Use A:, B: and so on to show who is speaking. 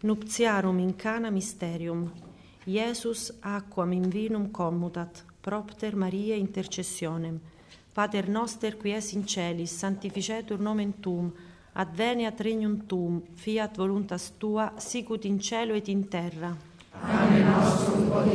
A: Nuptiarum in Cana mysterium. Iesus aquam in vinum commutat, propter Mariae intercessionem. Pater noster qui es in celis, sanctificetur nomen tuum, adveniat regnum tuum, fiat voluntas tua, sicut in cielo et in terra.
B: Pane nostrum